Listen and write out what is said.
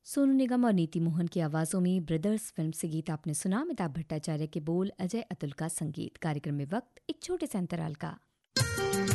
सोनू निगम और नीति मोहन की आवाज़ों में ब्रदर्स फिल्म से गीत आपने सुना। अमिताभ भट्टाचार्य के बोल, अजय अतुल का संगीत। कार्यक्रम में वक्त एक छोटे से अंतराल का।